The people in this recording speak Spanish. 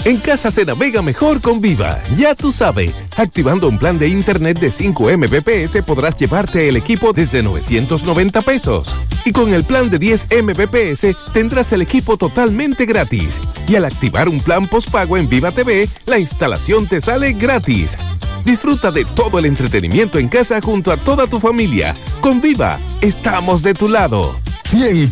En casa se navega mejor con Viva. Ya tú sabes, activando un plan de internet de 5 Mbps podrás llevarte el equipo desde 990 pesos. Y con el plan de 10 Mbps tendrás el equipo totalmente gratis. Y al activar un plan postpago en Viva TV, la instalación te sale gratis. Disfruta de todo el entretenimiento en casa junto a toda tu familia. Con Viva, estamos de tu lado. 100